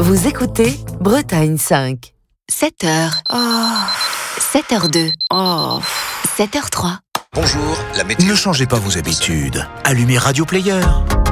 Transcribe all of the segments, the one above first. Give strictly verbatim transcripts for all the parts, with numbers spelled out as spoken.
Vous écoutez Bretagne cinq. sept heures. Oh. sept heures deux. Oh. sept heures trois. Bonjour, la météo. Ne changez pas vos habitudes. Allumez Radio Player.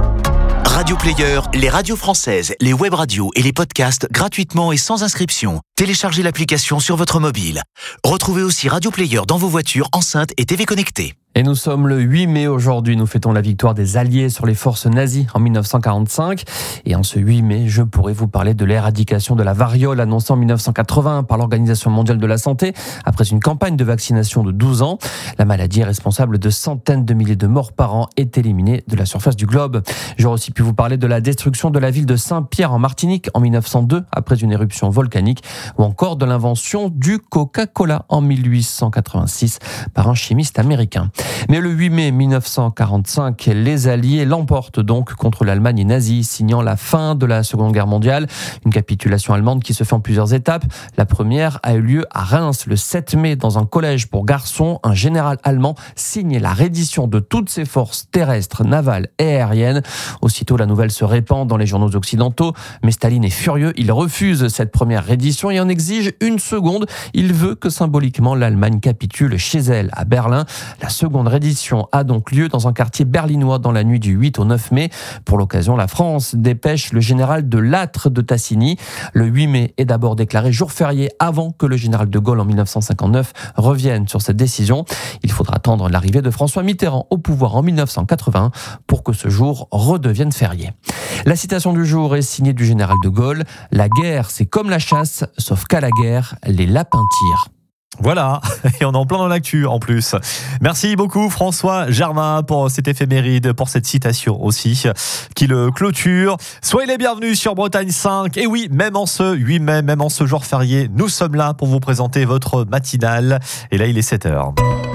Radio Player, les radios françaises, les web radios et les podcasts gratuitement et sans inscription. Téléchargez l'application sur votre mobile. Retrouvez aussi Radio Player dans vos voitures, enceintes et T V connectées. Et nous sommes le huit mai aujourd'hui, nous fêtons la victoire des Alliés sur les forces nazies en dix-neuf cent quarante-cinq. Et en ce huit mai, je pourrais vous parler de l'éradication de la variole annoncée en dix-neuf cent quatre-vingts par l'Organisation mondiale de la santé après une campagne de vaccination de douze ans. La maladie est responsable de centaines de milliers de morts par an est éliminée de la surface du globe. J'aurais aussi pu vous parler de la destruction de la ville de Saint-Pierre en Martinique en dix-neuf cent deux après une éruption volcanique ou encore de l'invention du Coca-Cola en mille huit cent quatre-vingt-six par un chimiste américain. Mais le huit mai dix-neuf cent quarante-cinq, les Alliés l'emportent donc contre l'Allemagne nazie, signant la fin de la Seconde Guerre mondiale. Une capitulation allemande qui se fait en plusieurs étapes. La première a eu lieu à Reims le sept mai dans un collège pour garçons. Un général allemand signe la reddition de toutes ses forces terrestres, navales et aériennes. Aussitôt, la nouvelle se répand dans les journaux occidentaux. Mais Staline est furieux. Il refuse cette première reddition et en exige une seconde. Il veut que symboliquement l'Allemagne capitule chez elle à Berlin. La seconde reddition a donc lieu dans un quartier berlinois dans la nuit du huit au neuf mai. Pour l'occasion, la France dépêche le général de Lattre de Tassigny. Le huit mai est d'abord déclaré jour férié avant que le général de Gaulle en dix-neuf cent cinquante-neuf revienne sur cette décision. Il faudra attendre l'arrivée de François Mitterrand au pouvoir en dix-neuf cent quatre-vingts pour que ce jour redevienne férié. La citation du jour est signée du général de Gaulle. La guerre, c'est comme la chasse, sauf qu'à la guerre, les lapins tirent. Voilà, et on est en plein dans l'actu en plus. Merci beaucoup François Germain pour cette éphéméride, pour cette citation aussi qui le clôture. Soyez les bienvenus sur Bretagne cinq. Et oui, même en ce huit mai, même en ce jour férié, nous sommes là pour vous présenter votre matinale. Et là, il est sept heures.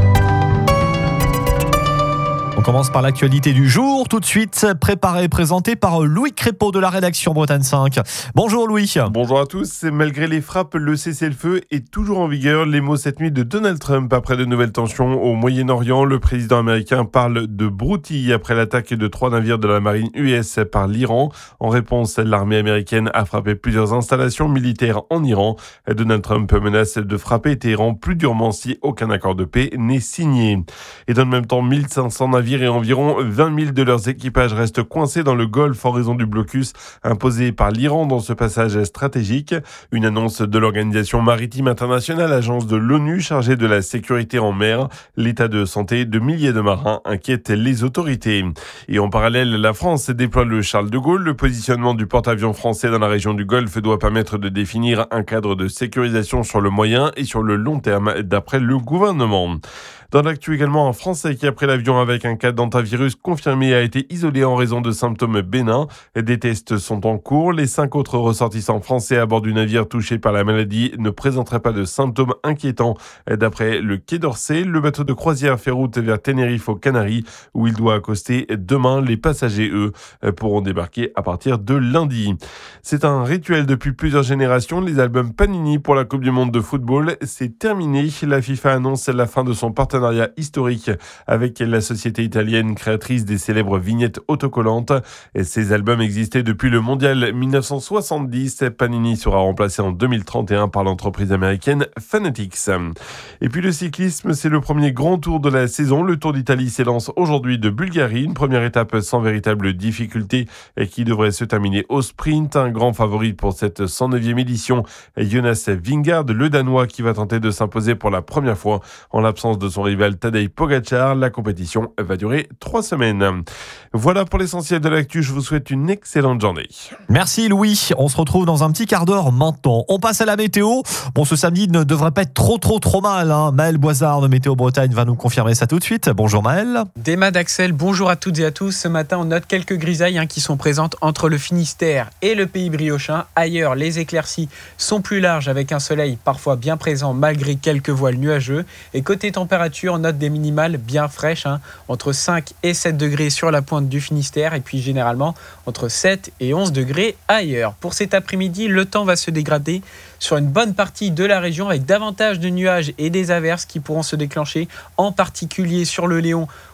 On commence par l'actualité du jour, tout de suite préparée et présentée par Louis Crépeau de la rédaction Bretagne cinq. Bonjour Louis. Bonjour à tous. Malgré les frappes, le cessez-le-feu est toujours en vigueur. Les mots cette nuit de Donald Trump après de nouvelles tensions au Moyen-Orient. Le président américain parle de broutille après l'attaque de trois navires de la marine U S par l'Iran. En réponse, l'armée américaine a frappé plusieurs installations militaires en Iran. Donald Trump menace de frapper Téhéran plus durement si aucun accord de paix n'est signé. Et dans le même temps, mille cinq cents navires et environ vingt mille de leurs équipages restent coincés dans le Golfe en raison du blocus imposé par l'Iran dans ce passage stratégique. Une annonce de l'Organisation maritime internationale, agence de l'ONU chargée de la sécurité en mer. L'état de santé de milliers de marins inquiète les autorités. Et en parallèle, la France déploie le Charles de Gaulle. Le positionnement du porte-avions français dans la région du Golfe doit permettre de définir un cadre de sécurisation sur le moyen et sur le long terme, d'après le gouvernement. Dans l'actu également, un Français qui a pris l'avion avec un cas d'hantavirus confirmé a été isolé en raison de symptômes bénins. Des tests sont en cours. Les cinq autres ressortissants français à bord du navire touché par la maladie ne présenteraient pas de symptômes inquiétants. D'après le Quai d'Orsay, le bateau de croisière fait route vers Tenerife aux Canaries où il doit accoster demain. Les passagers, eux, pourront débarquer à partir de lundi. C'est un rituel depuis plusieurs générations. Les albums Panini pour la Coupe du Monde de football, c'est terminé. La FIFA annonce la fin de son partenariat historique avec la société italienne créatrice des célèbres vignettes autocollantes. Et ces albums existaient depuis le mondial dix-neuf cent soixante-dix. Panini sera remplacé en deux mille trente et un par l'entreprise américaine Fanatics. Et puis le cyclisme, c'est le premier grand tour de la saison. Le Tour d'Italie s'élance aujourd'hui de Bulgarie. Une première étape sans véritable difficulté et qui devrait se terminer au sprint. Un grand favori pour cette cent neuvième édition, Jonas Vingegaard, le Danois qui va tenter de s'imposer pour la première fois en l'absence de son rival Tadej Pogacar. La compétition va durer trois semaines. Voilà pour l'essentiel de l'actu. Je vous souhaite une excellente journée. Merci Louis. On se retrouve dans un petit quart d'heure maintenant. On passe à la météo. Bon, ce samedi ne devrait pas être trop trop trop mal. Hein. Maël Boisard de Météo Bretagne va nous confirmer ça tout de suite. Bonjour Maël. Déma d'Axel, bonjour à toutes et à tous. Ce matin, on note quelques grisailles hein, qui sont présentes entre le Finistère et le Pays briochin. Ailleurs, les éclaircies sont plus larges avec un soleil parfois bien présent malgré quelques voiles nuageux. Et côté température, on note des minimales bien fraîches, hein, entre cinq et sept degrés sur la pointe du Finistère et puis généralement entre sept et onze degrés ailleurs. Pour cet après-midi, le temps va se dégrader sur une bonne partie de la région avec davantage de nuages et des averses qui pourront se déclencher, en particulier sur le Léon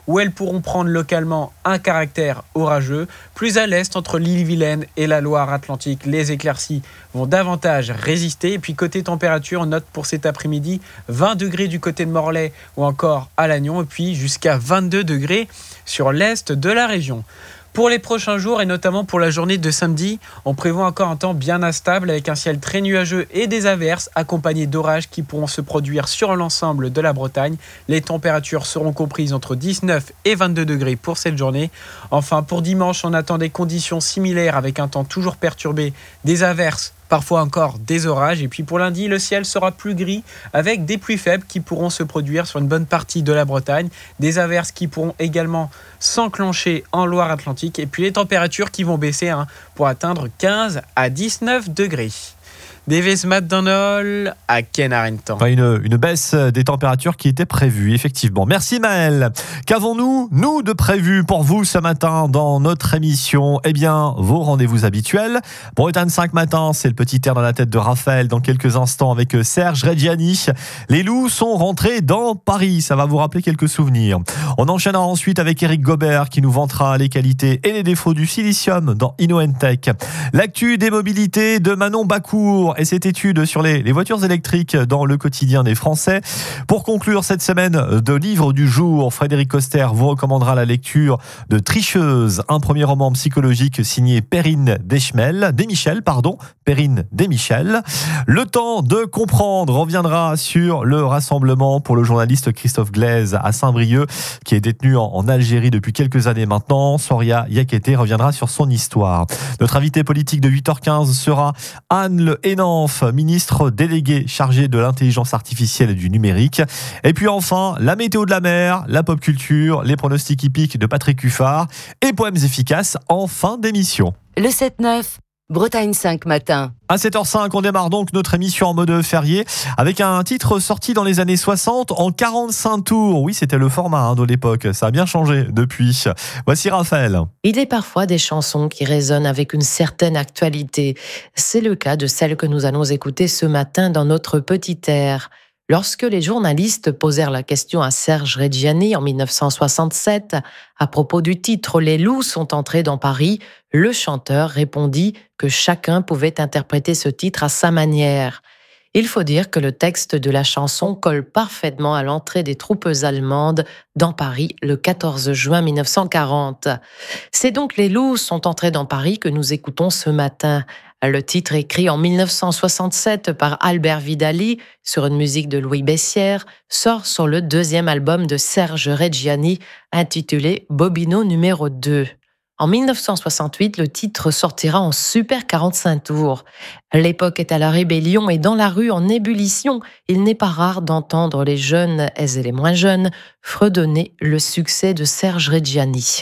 où elles pourront prendre localement un caractère orageux. Plus à l'est, entre l'Ille-et-Vilaine et la Loire-Atlantique, les éclaircies vont davantage résister. Et puis côté température, on note pour cet après-midi vingt degrés du côté de Morlaix ou encore à Lannion, et puis jusqu'à vingt-deux degrés sur l'est de la région. Pour les prochains jours et notamment pour la journée de samedi, on prévoit encore un temps bien instable avec un ciel très nuageux et des averses accompagnés d'orages qui pourront se produire sur l'ensemble de la Bretagne. Les températures seront comprises entre dix-neuf et vingt-deux degrés pour cette journée. Enfin, pour dimanche, on attend des conditions similaires avec un temps toujours perturbé, des averses, parfois encore des orages. Et puis pour lundi, le ciel sera plus gris avec des pluies faibles qui pourront se produire sur une bonne partie de la Bretagne. Des averses qui pourront également s'enclencher en Loire-Atlantique. Et puis les températures qui vont baisser hein, pour atteindre quinze à dix-neuf degrés. Davis McDonald à Kenarentan. Une, une baisse des températures qui était prévue, effectivement. Merci Maël. Qu'avons-nous, nous, de prévu pour vous ce matin dans notre émission ? Eh bien, vos rendez-vous habituels. Bretagne cinq matin, c'est le petit air dans la tête de Raphaël dans quelques instants avec Serge Reggiani. Les loups sont rentrés dans Paris. Ça va vous rappeler quelques souvenirs. On enchaînera ensuite avec Eric Gobert qui nous vantera les qualités et les défauts du silicium dans InnoEntech. L'actu des mobilités de Manon Bacour et cette étude sur les, les voitures électriques dans le quotidien des Français. Pour conclure cette semaine de livre du jour, Frédéric Coster vous recommandera la lecture de Tricheuse, un premier roman psychologique signé Perrine Deschmel, Desmichel, pardon, Perrine Desmichel. Le temps de comprendre reviendra sur le rassemblement pour le journaliste Christophe Glaise à Saint-Brieuc, qui est détenu en, en Algérie depuis quelques années maintenant. Soria Yakete reviendra sur son histoire. Notre invité politique de huit heures quinze sera Anne Le Hénan, ministre délégué chargé de l'intelligence artificielle et du numérique. Et puis enfin, la météo de la mer, la pop culture, les pronostics hippiques de Patrick Cuffard et poèmes efficaces en fin d'émission. Le sept neuf, Bretagne cinq matin. À sept heures cinq, on démarre donc notre émission en mode férié avec un titre sorti dans les années soixante en quarante-cinq tours. Oui, c'était le format hein, de l'époque. Ça a bien changé depuis. Voici Raphaël. Il est parfois des chansons qui résonnent avec une certaine actualité. C'est le cas de celle que nous allons écouter ce matin dans notre petit air. Lorsque les journalistes posèrent la question à Serge Reggiani en dix-neuf cent soixante-sept à propos du titre « Les loups sont entrés dans Paris », le chanteur répondit que chacun pouvait interpréter ce titre à sa manière. Il faut dire que le texte de la chanson colle parfaitement à l'entrée des troupes allemandes dans Paris le quatorze juin dix-neuf cent quarante. C'est donc « Les loups sont entrés dans Paris » que nous écoutons ce matin. Le titre, écrit en dix-neuf cent soixante-sept par Albert Vidali sur une musique de Louis Bessières, sort sur le deuxième album de Serge Reggiani intitulé Bobino numéro deux. En dix-neuf cent soixante-huit, le titre sortira en super quarante-cinq tours. L'époque est à la rébellion et dans la rue en ébullition, il n'est pas rare d'entendre les jeunes et les moins jeunes fredonner le succès de Serge Reggiani.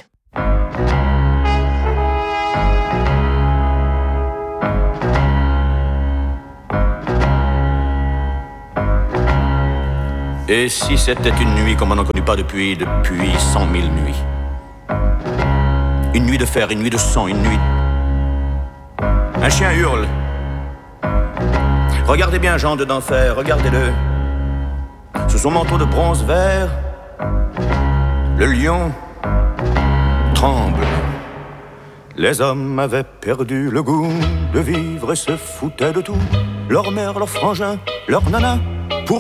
Et si c'était une nuit comme on n'en connaît pas depuis, depuis cent mille nuits. Une nuit de fer, une nuit de sang, une nuit... Un chien hurle. Regardez bien Jean de d'enfer, regardez-le. Sous son manteau de bronze vert, le lion tremble. Les hommes avaient perdu le goût de vivre et se foutaient de tout. Leur mère, leur frangin, leur nana.